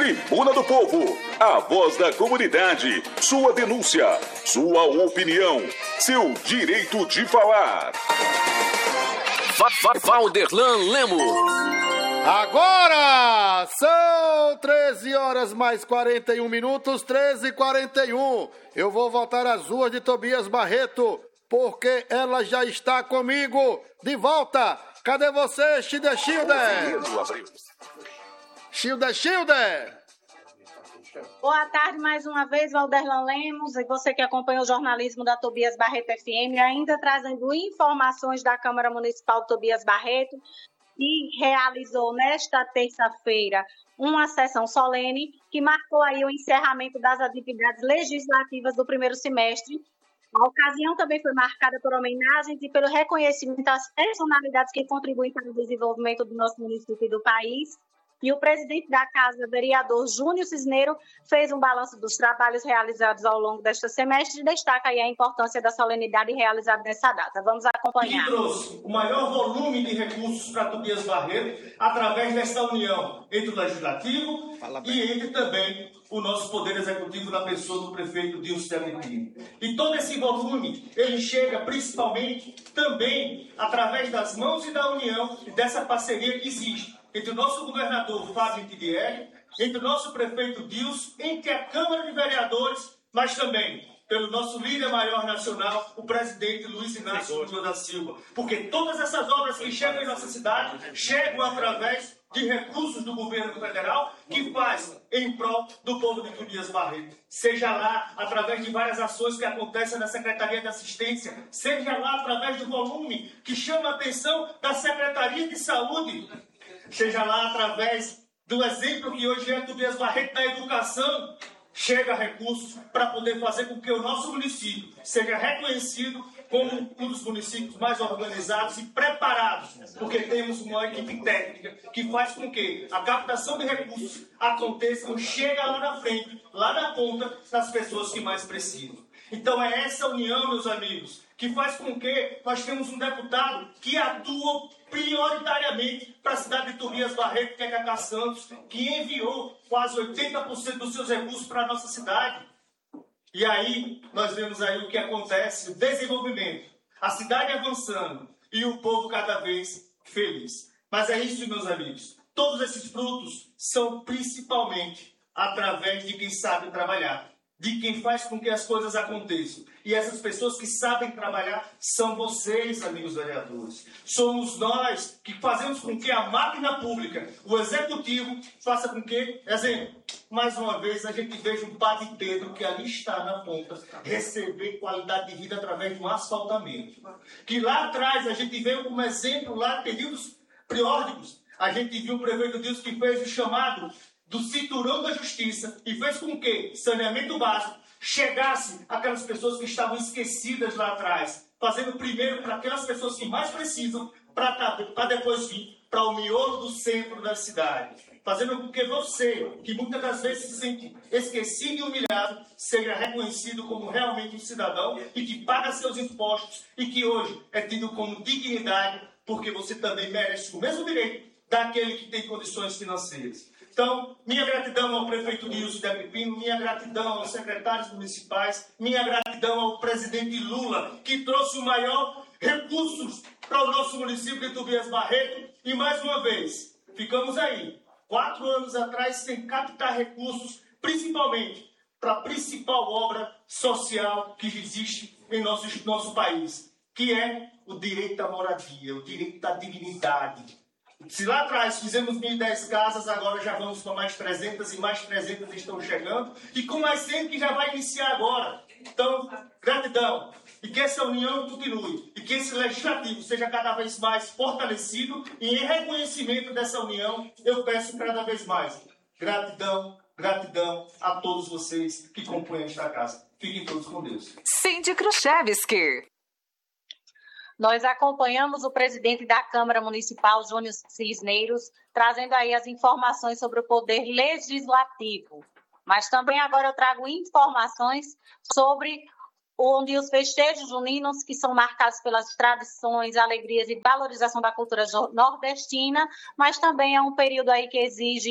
Tribuna do Povo, a voz da comunidade, sua denúncia, sua opinião, seu direito de falar. Valderlan Lemos. Agora são 13 horas mais 41 minutos, 13h41. Eu vou voltar às ruas de Tobias Barreto, porque ela já está comigo. De volta. Cadê você, Schilder? Schilder! Boa tarde mais uma vez, Valderlan Lemos, e você que acompanha o jornalismo da Tobias Barreto FM, ainda trazendo informações da Câmara Municipal de Tobias Barreto, que realizou nesta terça-feira uma sessão solene que marcou aí o encerramento das atividades legislativas do primeiro semestre. A ocasião também foi marcada por homenagens e pelo reconhecimento às personalidades que contribuem para o desenvolvimento do nosso município e do país. E o presidente da Casa, vereador Júnior Cisneiro, fez um balanço dos trabalhos realizados ao longo deste semestre e destaca aí a importância da solenidade realizada nessa data. Vamos acompanhar. Que trouxe o maior volume de recursos para Tobias Barreto através desta união entre o Legislativo e entre também o nosso Poder Executivo na pessoa do prefeito Dilson de Agripino. E todo esse volume, ele chega principalmente também através das mãos e da união e dessa parceria que existe entre o nosso governador Fábio Tidieri, entre o nosso prefeito Dilson, entre a Câmara de Vereadores, mas também pelo nosso líder maior nacional, o presidente Luiz Inácio Lula da Silva. Porque todas essas obras que chegam em nossa cidade chegam através de recursos do governo federal que faz em prol do povo de Tobias Barreto. Seja lá através de várias ações que acontecem na Secretaria de Assistência, seja lá através do volume que chama a atenção da Secretaria de Saúde, seja lá através do exemplo que hoje é Tobias Barreto na educação, chega recursos para poder fazer com que o nosso município seja reconhecido como um dos municípios mais organizados e preparados, porque temos uma equipe técnica que faz com que a captação de recursos aconteça e chega lá na frente, lá na ponta, das pessoas que mais precisam. Então é essa união, meus amigos, que faz com que nós temos um deputado que atua prioritariamente para a cidade de Tobias Barreto, que é Cacá Santos, que enviou quase 80% dos seus recursos para a nossa cidade. E aí, nós vemos aí o que acontece, o desenvolvimento, a cidade avançando e o povo cada vez feliz. Mas é isso, meus amigos. Todos esses frutos são principalmente através de quem sabe trabalhar, de quem faz com que as coisas aconteçam. E essas pessoas que sabem trabalhar são vocês, amigos vereadores. Somos nós que fazemos com que a máquina pública, o executivo, faça com que, exemplo, mais uma vez a gente veja um Padre Pedro que ali está na ponta, receber qualidade de vida através de um asfaltamento. Que lá atrás a gente veio como exemplo, lá em períodos priórdigos, a gente viu o prefeito Dilson que fez o chamado do cinturão da justiça e fez com que saneamento básico chegasse àquelas pessoas que estavam esquecidas lá atrás, fazendo primeiro para aquelas pessoas que mais precisam, para depois vir para o miolo do centro da cidade, fazendo com que você, que muitas das vezes se sente esquecido e humilhado, seja reconhecido como realmente um cidadão e que paga seus impostos e que hoje é tido como dignidade, porque você também merece o mesmo direito daquele que tem condições financeiras. Então, minha gratidão ao prefeito Dilson de Agripino, minha gratidão aos secretários municipais, minha gratidão ao presidente Lula, que trouxe o maior recursos para o nosso município de Tobias Barreto. E, mais uma vez, ficamos aí, 4 anos atrás, sem captar recursos, principalmente para a principal obra social que existe em nosso país, que é o direito à moradia, o direito à dignidade. Se lá atrás fizemos 1.010 casas, agora já vamos para mais 300 e mais 300 estão chegando. E com mais 100 que já vai iniciar agora. Então, gratidão. E que essa união continue. E que esse legislativo seja cada vez mais fortalecido. E em reconhecimento dessa união, eu peço cada vez mais. Gratidão, gratidão a todos vocês que compõem esta casa. Fiquem todos com Deus. Cindy Khrushchevsky. Nós acompanhamos o presidente da Câmara Municipal, Júnior Cisneiro, trazendo aí as informações sobre o poder legislativo. Mas também agora eu trago informações sobre onde os festejos juninos, que são marcados pelas tradições, alegrias e valorização da cultura nordestina, mas também é um período aí que exige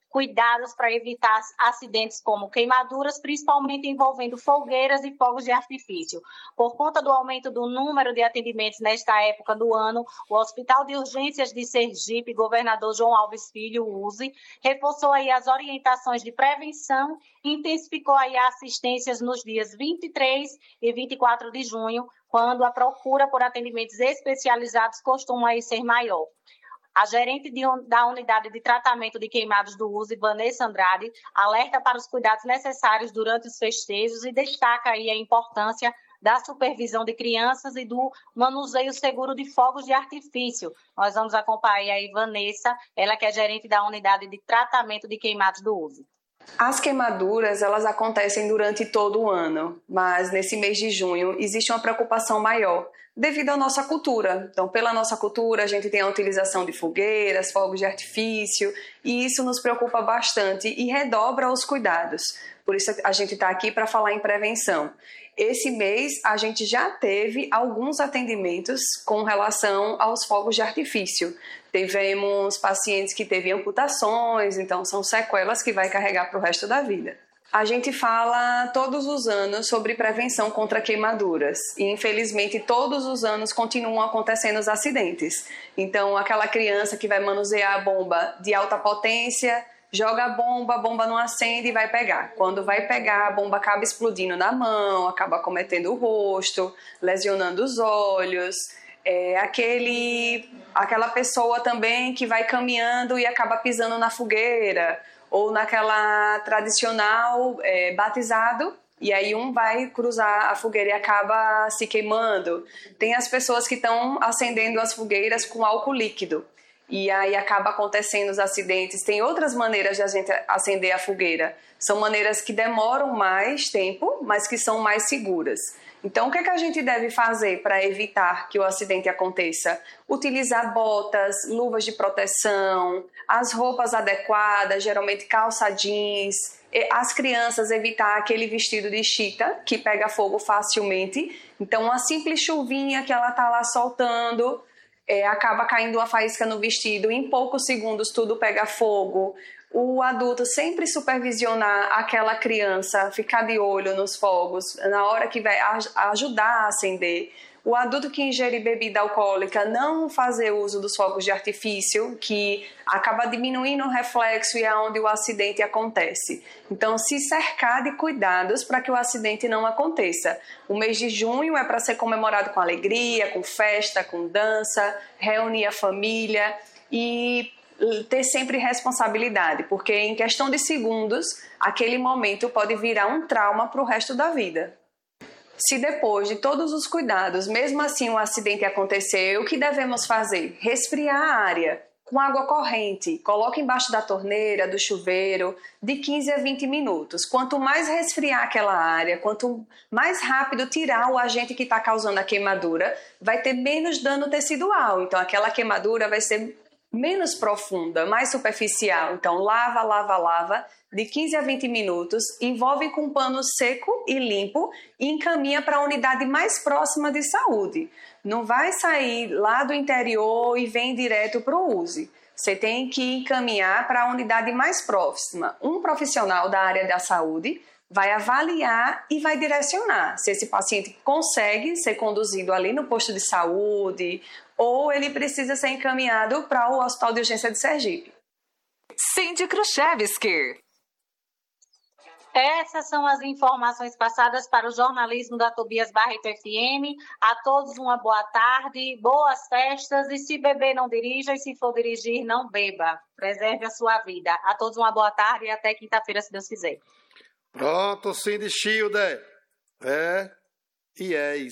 cuidados para evitar acidentes como queimaduras, principalmente envolvendo fogueiras e fogos de artifício. Por conta do aumento do número de atendimentos nesta época do ano, o Hospital de Urgências de Sergipe, governador João Alves Filho, USE, reforçou aí as orientações de prevenção e intensificou aí assistências nos dias 23 e 24 de junho, quando a procura por atendimentos especializados costuma aí ser maior. A gerente da unidade de tratamento de queimados do USE, Vanessa Andrade, alerta para os cuidados necessários durante os festejos e destaca aí a importância da supervisão de crianças e do manuseio seguro de fogos de artifício. Nós vamos acompanhar aí Vanessa, ela que é gerente da unidade de tratamento de queimados do USE. As queimaduras, elas acontecem durante todo o ano, mas nesse mês de junho existe uma preocupação maior, devido à nossa cultura. Então, pela nossa cultura, a gente tem a utilização de fogueiras, fogos de artifício, e isso nos preocupa bastante e redobra os cuidados. Por isso, a gente está aqui para falar em prevenção. Esse mês, a gente já teve alguns atendimentos com relação aos fogos de artifício. Tivemos pacientes que teve amputações, então são sequelas que vai carregar para o resto da vida. A gente fala todos os anos sobre prevenção contra queimaduras e, infelizmente, todos os anos continuam acontecendo os acidentes. Então, aquela criança que vai manusear a bomba de alta potência, joga a bomba não acende e vai pegar. Quando vai pegar, a bomba acaba explodindo na mão, acaba acometendo o rosto, lesionando os olhos. Aquela pessoa também que vai caminhando e acaba pisando na fogueira, ou naquela tradicional batizado, e aí um vai cruzar a fogueira e acaba se queimando. Tem as pessoas que estão acendendo as fogueiras com álcool líquido, e aí acaba acontecendo os acidentes. Tem outras maneiras de a gente acender a fogueira. São maneiras que demoram mais tempo, mas que são mais seguras. Então, o que é que a gente deve fazer para evitar que o acidente aconteça? Utilizar botas, luvas de proteção, as roupas adequadas, geralmente calça jeans. As crianças evitar aquele vestido de chita, que pega fogo facilmente. Então, uma simples chuvinha que ela está lá soltando, acaba caindo uma faísca no vestido, em poucos segundos tudo pega fogo. O adulto sempre supervisionar aquela criança, ficar de olho nos fogos, na hora que vai ajudar a acender. O adulto que ingere bebida alcoólica, não fazer uso dos fogos de artifício, que acaba diminuindo o reflexo e é onde o acidente acontece. Então, se cercar de cuidados para que o acidente não aconteça. O mês de junho é para ser comemorado com alegria, com festa, com dança, reunir a família e ter sempre responsabilidade, porque em questão de segundos, aquele momento pode virar um trauma para o resto da vida. Se depois de todos os cuidados, mesmo assim um acidente acontecer, o que devemos fazer? Resfriar a área com água corrente, coloque embaixo da torneira, do chuveiro, de 15 a 20 minutos. Quanto mais resfriar aquela área, quanto mais rápido tirar o agente que está causando a queimadura, vai ter menos dano tecidual. Então aquela queimadura vai ser menos profunda, mais superficial. Então, lava, de 15 a 20 minutos, envolve com um pano seco e limpo e encaminha para a unidade mais próxima de saúde. Não vai sair lá do interior e vem direto para o USE. Você tem que encaminhar para a unidade mais próxima. Um profissional da área da saúde vai avaliar e vai direcionar se esse paciente consegue ser conduzido ali no posto de saúde ou ele precisa ser encaminhado para o Hospital de Urgência de Sergipe. Cindy Kruszewski. Essas são as informações passadas para o jornalismo da Tobias Barreto FM. A todos uma boa tarde, boas festas e se beber não dirija e se for dirigir não beba. Preserve a sua vida. A todos uma boa tarde e até quinta-feira, se Deus quiser. Pronto, Cindy Schilder. Yes.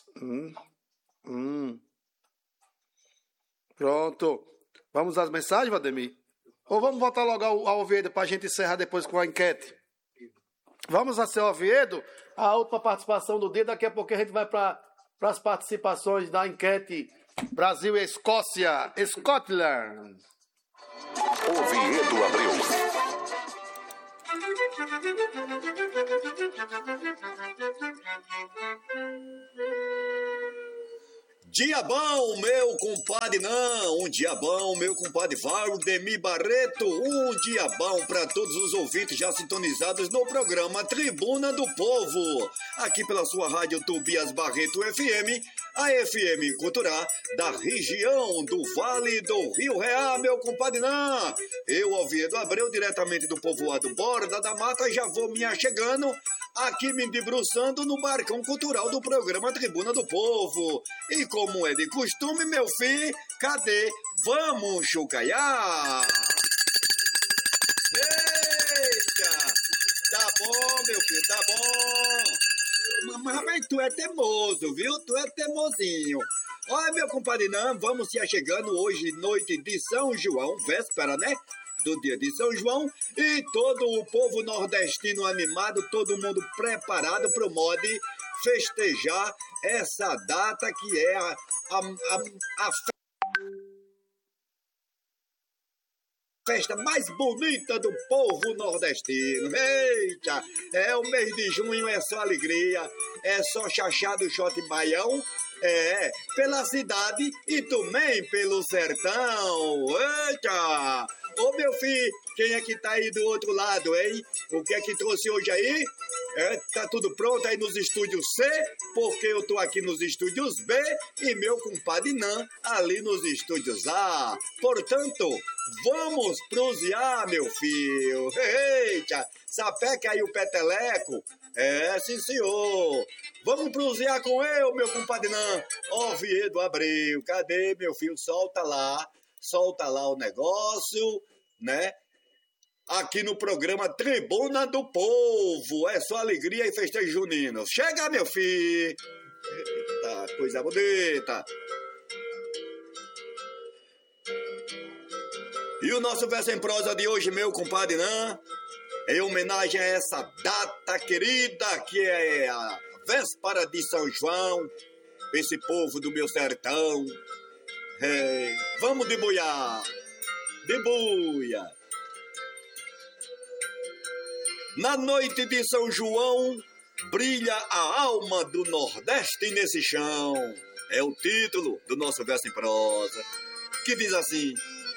Pronto. Vamos às mensagens, Valdemir? Ou vamos voltar logo ao Oviedo para a gente encerrar depois com a enquete? Vamos a seu Oviedo, a última participação do dia. Daqui a pouco a gente vai para as participações da enquete Brasil e Escócia. Scotland. Oviedo Abreu. dia bom, meu compadre não. Um dia bom, meu compadre Valdemir Barreto. Um dia bom para todos os ouvintes já sintonizados no programa Tribuna do Povo. Aqui pela sua rádio Tobias Barreto FM, a FM Cultural da região do Vale do Rio Real, meu compadre não. Eu, Oviedo Abreu, diretamente do povoado Borda da Mata, já vou me achegando aqui, me debruçando no barcão cultural do programa Tribuna do Povo. E como é de costume, meu filho, cadê? Vamos chucaiar! Eita! Tá bom, meu filho, tá bom. Mas, rapaz, tu é teimoso, viu? Tu é teimosinho. Olha, meu compadre, não, vamos se achegando hoje, noite de São João, véspera, né? Do dia de São João, e todo o povo nordestino animado, todo mundo preparado pro modo festejar essa data que é a festa mais bonita do povo nordestino. Eita, é o mês de junho, é só alegria, é só chachado, shot e baião, pela cidade e também pelo sertão. Eita! Ô, meu filho, quem é que tá aí do outro lado, hein? O que é que trouxe hoje aí? Tá tudo pronto aí nos estúdios C, porque eu tô aqui nos estúdios B e meu compadre Nan ali nos estúdios A. Portanto, vamos prosear, meu filho. Eita, sapeca aí o peteleco. Sim, senhor. Vamos prosear com eu, meu compadre Nan. Oviedo Abreu, cadê, meu filho? Solta lá o negócio, né? Aqui no programa Tribuna do Povo. É só alegria e festejo junino. Chega, meu filho. Eita, coisa bonita. E o nosso verso em prosa de hoje, meu compadre Nan, é em homenagem a essa data querida que é a véspera de São João. Esse povo do meu sertão. Vamos debuiar. Debuia. Na noite de São João, brilha a alma do Nordeste nesse chão. É o título do nosso verso em prosa, que diz assim: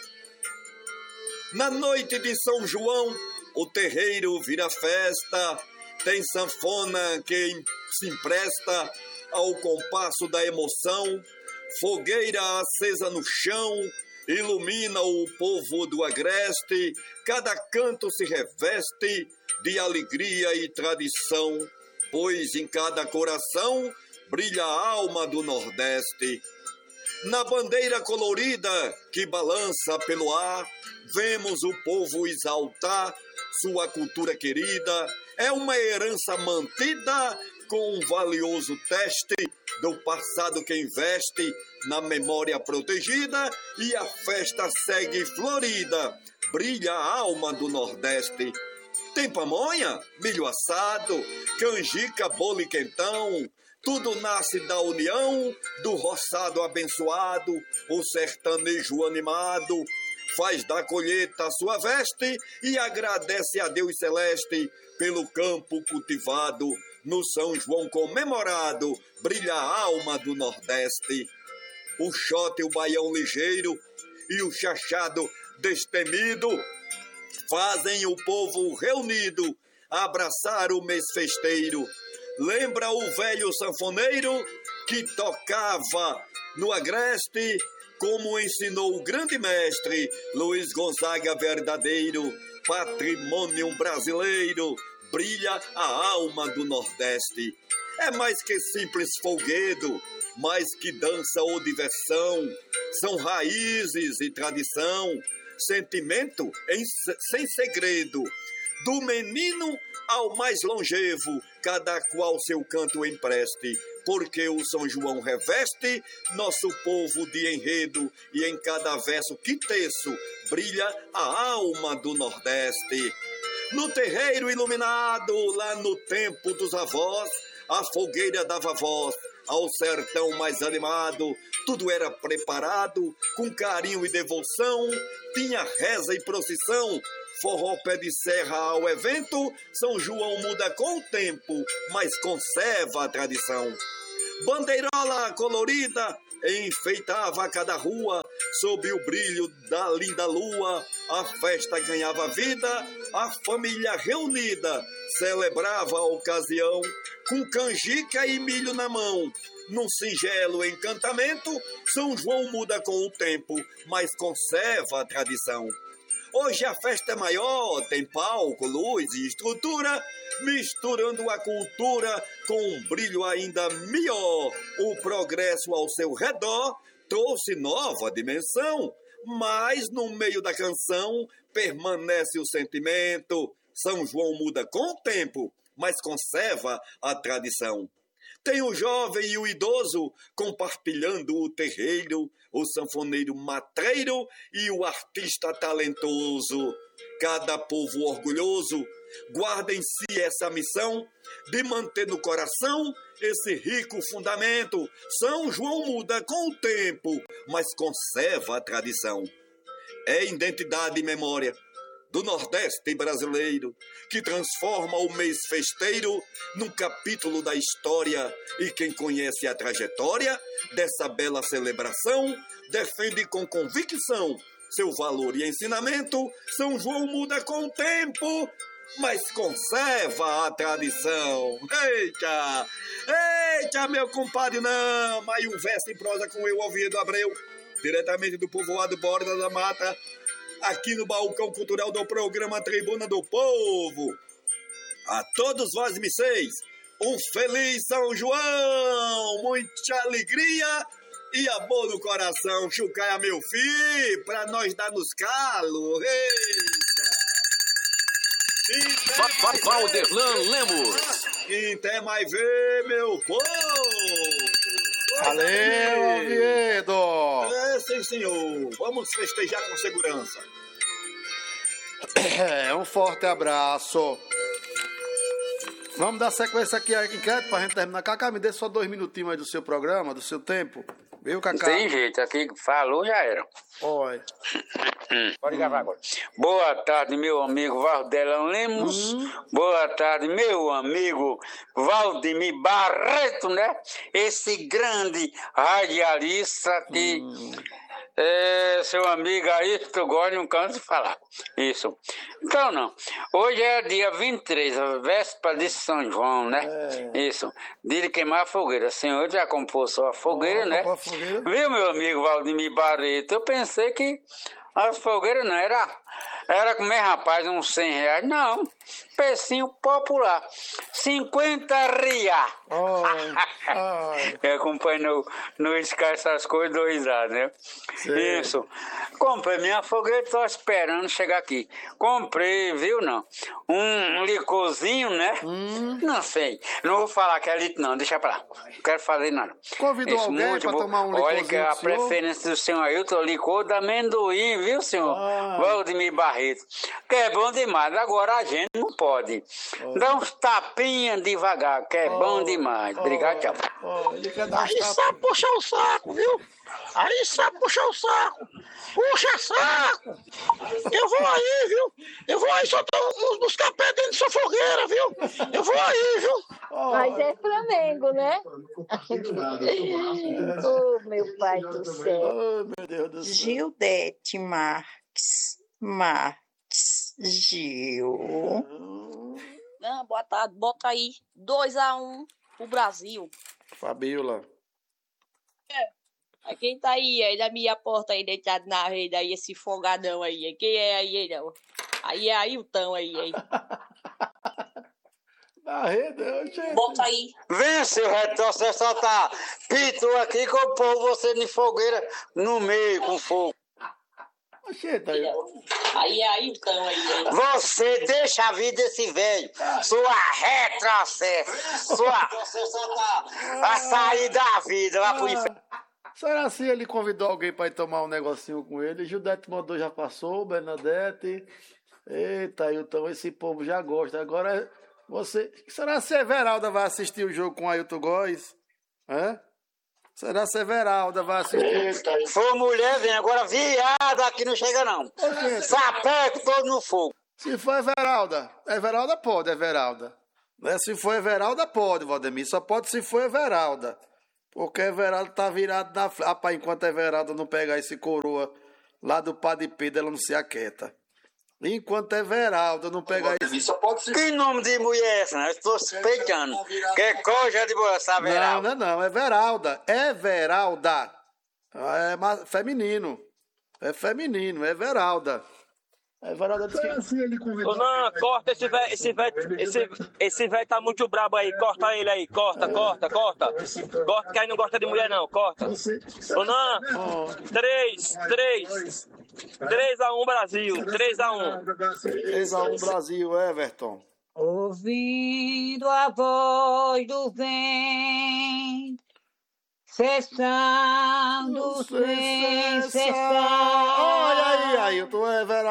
na noite de São João, o terreiro vira festa, tem sanfona que se empresta ao compasso da emoção, fogueira acesa no chão, ilumina o povo do agreste, cada canto se reveste de alegria e tradição, pois em cada coração brilha a alma do Nordeste. Na bandeira colorida que balança pelo ar, vemos o povo exaltar sua cultura querida, é uma herança mantida com um valioso teste do passado que investe na memória protegida, e a festa segue florida, brilha a alma do Nordeste. Tem pamonha, milho assado, canjica, bolo e quentão, tudo nasce da união do roçado abençoado, o sertanejo animado faz da colheita sua veste e agradece a Deus celeste pelo campo cultivado. No São João comemorado, brilha a alma do Nordeste. O shot e o baião ligeiro e o chachado destemido fazem o povo reunido abraçar o mês festeiro. Lembra o velho sanfoneiro que tocava no agreste, como ensinou o grande mestre Luiz Gonzaga verdadeiro, patrimônio brasileiro, brilha a alma do Nordeste. É mais que simples folguedo, mais que dança ou diversão, são raízes e tradição, sentimento sem segredo, do menino ao mais longevo, cada qual seu canto empreste, porque o São João reveste nosso povo de enredo, e em cada verso que teço brilha a alma do Nordeste. No terreiro iluminado, lá no tempo dos avós, a fogueira dava voz ao sertão mais animado, tudo era preparado com carinho e devoção, tinha reza e procissão, forró pé de serra ao evento. São João muda com o tempo, mas conserva a tradição. Bandeirola colorida enfeitava cada rua, sob o brilho da linda lua, a festa ganhava vida, a família reunida celebrava a ocasião, com canjica e milho na mão. Num singelo encantamento, São João muda com o tempo, mas conserva a tradição. Hoje a festa é maior, tem palco, luz e estrutura, misturando a cultura com um brilho ainda melhor. O progresso ao seu redor trouxe nova dimensão, mas no meio da canção permanece o sentimento. São João muda com o tempo, mas conserva a tradição. Tem o jovem e o idoso compartilhando o terreiro, o sanfoneiro matreiro e o artista talentoso. Cada povo orgulhoso guarda em si essa missão de manter no coração esse rico fundamento. São João muda com o tempo, mas conserva a tradição. É identidade e memória do Nordeste brasileiro, que transforma o mês festeiro num capítulo da história. E quem conhece a trajetória dessa bela celebração, defende com convicção seu valor e ensinamento. São João muda com o tempo, mas conserva a tradição. Eita! Eita, meu compadre, não! Aí um verso em prosa com eu, Oviedo Abreu, diretamente do povoado Borda da Mata, aqui no balcão cultural do programa Tribuna do Povo. A todos vós, misseis, um feliz São João, muita alegria e amor no coração. Chucaia, meu filho, pra nós dar nos calos. Valderlan Lemos. E até mais ver, meu povo. Valeu, Oviedo. Sim, senhor. Vamos festejar com segurança. Um forte abraço. Vamos dar sequência aqui à enquete pra gente terminar. Cacá, me dê só 2 minutinhos aí do seu programa, do seu tempo. Viu, Cacá? Tem jeito, aqui falou, já era. Oi. Pode gravar agora. Boa tarde, meu amigo Valdelão Lemos. Boa tarde, meu amigo Valdemir Barreto, né? Esse grande radialista que seu amigo aí, tu gosta, não cansa de falar. Isso. Então, não. Hoje é dia 23, a véspera de São João, né? Isso. Dia de queimar a fogueira. Senhor já compôs a fogueira, né? Viu, meu amigo Valdemir Barreto? Eu pensei que as fogueiras não era comer, rapaz, uns R$100. Não, precinho popular. 50 reais. Eu acompanho no Sky essas coisas, dou risada, né? Sim. Isso. Comprei minha fogueira, tô esperando chegar aqui. Comprei, viu, não? Um licorzinho, né? Não sei. Não vou falar que é litro, não. Deixa pra lá. Não quero fazer nada. Convidou alguém pra tomar um licorzinho? Olha que a preferência do senhor Ailton, licor da amendoim, viu, senhor? Valdemir Barreto. Que é bom demais. Agora a gente não pode. Dá uns tapinhas devagar, que é bom demais. Obrigado, tchau. Aí sabe puxar o saco, viu? Aí sabe puxar o saco. Puxa saco. Eu vou aí, viu? Eu vou aí só buscar pé dentro de sua fogueira, viu? Eu vou aí, viu? Mas é Flamengo, né? Oh, meu pai do céu. Oh, meu Deus do céu. Gildete Marques. Gil. Não, boa tarde. Bota aí 2-1 pro Brasil. Fabiola. Quem tá aí da minha porta aí, deitado na rede aí, esse folgadão aí? Quem é aí, não? Aí é Ailton aí. Na rede, gente. Bota aí. Vem, seu retorno, você só tá pito aqui com o povo, você de fogueira no meio com fogo. Aí é Ailton aí. Você deixa a vida desse velho. Sua retrocesso. Você só tá a sair da vida lá pro inferno. Será assim ele convidou alguém para ir tomar um negocinho com ele? Judete mandou, já passou, Bernadette. Eita, Ailton, esse povo já gosta. Agora você. Será que a Everalda vai assistir o jogo com Ailton Góes? Será que a Everalda vai assistir? Foi mulher, vem. Agora viada aqui não chega, não. Sapeco todo no fogo. Se for Everalda. Everalda pode, Everalda. Se for Everalda, pode, Valdemir. Só pode se for Everalda. Porque Everaldo tá virado na frente. Rapaz, enquanto Everaldo não pegar esse coroa lá do Padre Pedro, ela não se aquieta. Enquanto Everaldo não pegar esse... Que nome de mulher é essa? Eu estou suspeitando. Que coisa de boa essa Everalda. Não, Everalda. Everalda. É feminino. É feminino, Everalda. Everalda disse que... Ô, não, corta esse velho tá muito brabo aí, corta ele aí, corta, que aí não gosta de mulher não, corta. Ô, não, 3-1 Brasil, 3-1. 3-1 Brasil, Everton. Ouvindo a voz do vento, cessando sem cessar. Olha aí, Ailton, Everaldo.